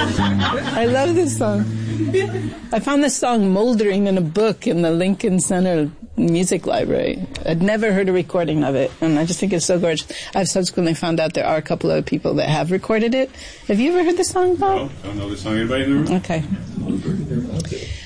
I love this song. I found this song moldering in a book in the Lincoln Center Music Library. I'd never heard a recording of it, and I just think it's so gorgeous. I've subsequently found out there are a couple of people that have recorded it. Have you ever heard the song, Bob? No, I don't know the song. Anybody in the room? Okay.